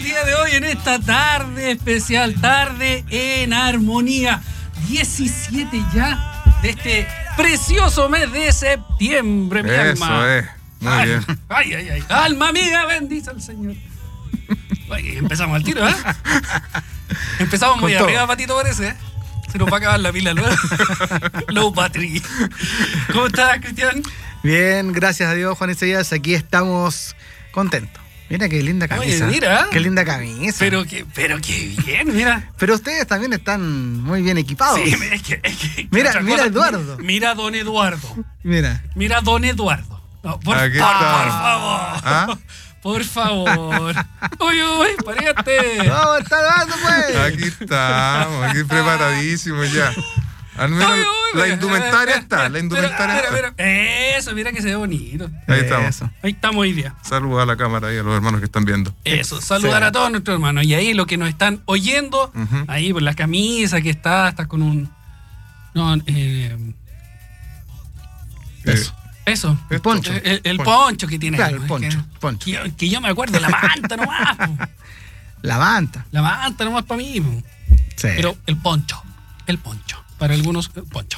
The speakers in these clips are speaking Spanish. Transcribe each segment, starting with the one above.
día de hoy, en esta tarde especial, tarde en armonía, 17 ya de este precioso mes de septiembre, mi alma. Eso es, muy bien. Ay, alma mía, bendice al Señor. Ay, empezamos al tiro, ¿eh? Empezamos muy arriba, Patito, parece, ¿eh? Se nos va a acabar la pila luego. Low battery. ¿Cómo estás, Cristian? Bien, gracias a Dios, Juan Isaías. Aquí estamos contentos. Mira qué linda camisa. Oye, mira. Qué linda camisa. Pero qué bien, mira. Pero ustedes también están muy bien equipados. Sí, es que mira Eduardo. Mira don Eduardo. Mira don Eduardo. No, por favor. ¿Ah? Por favor. Uy, párate. ¡Vamos, está dando, pues! Aquí estamos, aquí preparadísimos ya. Al menos la indumentaria está. Espera. Eso, mira que se ve bonito. Ahí estamos. Eso. Ahí estamos hoy día. Saludos a la cámara y a los hermanos que están viendo. Eso, saludar a todos nuestros hermanos. Y ahí los que nos están oyendo, ahí por la camisa que está con un... No, Eso. El poncho. El poncho que tiene. Claro, el poncho. Que yo me acuerdo, la manta nomás. La manta. La manta nomás para mí. Sí. Pero el poncho. Para algunos, el poncho.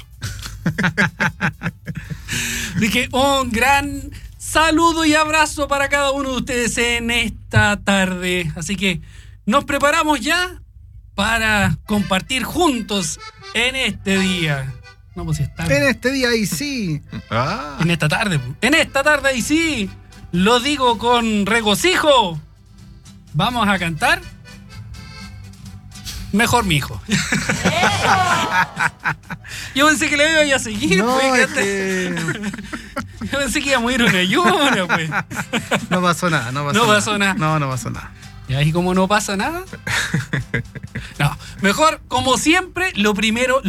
Así que un gran saludo y abrazo para cada uno de ustedes en esta tarde. Así que nos preparamos ya para compartir juntos en este día. No, pues si es tarde. En este día ahí sí. En esta tarde. En esta tarde ahí sí. Lo digo con regocijo. Vamos a cantar. Mejor mi hijo. Yo pensé que le iba a seguir. No, pues, yo pensé que íbamos a ir una y una, pues. No pasó nada. No pasó nada. Y ahí como no pasa nada. No, mejor, como siempre, lo primero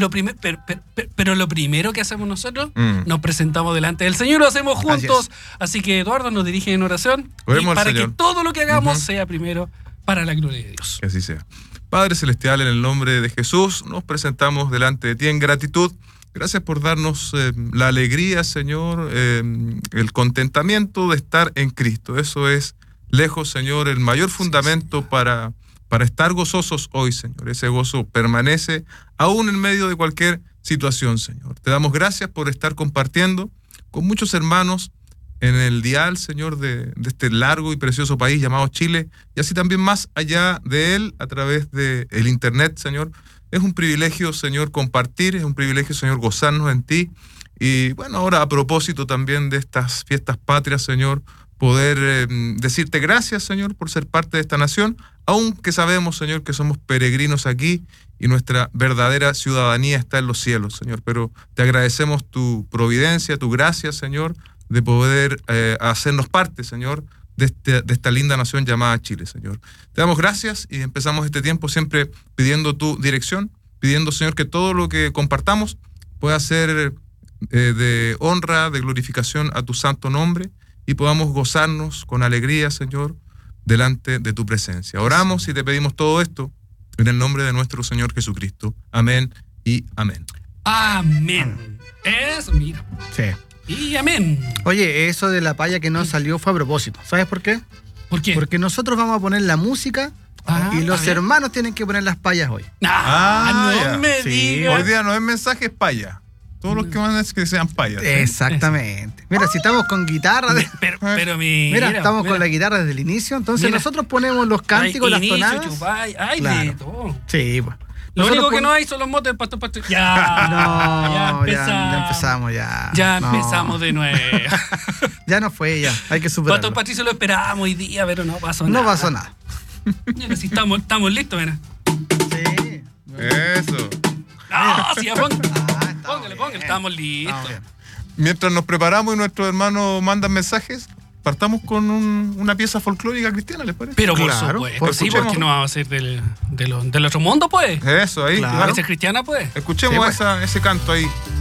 que hacemos nosotros, nos presentamos delante del Señor, lo hacemos juntos. Así que Eduardo nos dirige en oración. Oremos y para al Señor. que todo lo que hagamos sea primero para la gloria de Dios. Que así sea. Padre Celestial, en el nombre de Jesús, nos presentamos delante de ti en gratitud. Gracias por darnos la alegría, Señor, el contentamiento de estar en Cristo. Eso es lejos, Señor, el mayor fundamento para estar gozosos hoy, Señor. Ese gozo permanece aún en medio de cualquier situación, Señor. Te damos gracias por estar compartiendo con muchos hermanos en el dial, Señor, de este largo y precioso país llamado Chile, y así también más allá de él, a través del internet, Señor. Es un privilegio, Señor, compartir, es un privilegio, Señor, gozarnos en ti. Y bueno, ahora a propósito también de estas fiestas patrias, Señor, poder decirte gracias, Señor, por ser parte de esta nación, aunque sabemos, Señor, que somos peregrinos aquí y nuestra verdadera ciudadanía está en los cielos, Señor. Pero te agradecemos tu providencia, tu gracia, Señor, de poder hacernos parte, Señor, de esta linda nación llamada Chile, Señor. Te damos gracias y empezamos este tiempo siempre pidiendo tu dirección, pidiendo, Señor, que todo lo que compartamos pueda ser de honra, de glorificación a tu santo nombre, y podamos gozarnos con alegría, Señor, delante de tu presencia. Oramos y te pedimos todo esto en el nombre de nuestro Señor Jesucristo. Amén y amén. Amén. Eso, mira. Sí. Y amén. Oye, eso de la palla que no salió fue a propósito. ¿Sabes por qué? ¿Por qué? Porque nosotros vamos a poner la música y los hermanos tienen que poner las payas hoy. No ya. me Sí. digas. Hoy día no es mensaje, es paya. Todos los que van es que sean payas. Exactamente. Mira, si estamos con guitarra... Pero mira, estamos con la guitarra desde el inicio, entonces nosotros ponemos los cánticos, las tonadas. Hay Claro. de todo. Sí, pues. Lo único que no hay son los motes del Pastor. Ya empezamos. Ya No. empezamos de nuevo. Ya no fue, ya. Hay que superarlo. Pastor Patricio lo esperábamos hoy día, pero no pasó nada. No pasó nada. Mira, si estamos listos, mira. Sí. Eso. No, si ya póngale, bien. estamos listos. Estamos bien. Mientras nos preparamos y nuestros hermanos mandan mensajes, partamos con una pieza folclórica cristiana, ¿les parece? Pero Claro, por supuesto, por sí, supuesto. porque no vamos a ser del otro mundo, pues. Eso, ahí. Claro. ¿Va a ser cristiana, pues? Escuchemos Sí, pues. ese canto ahí.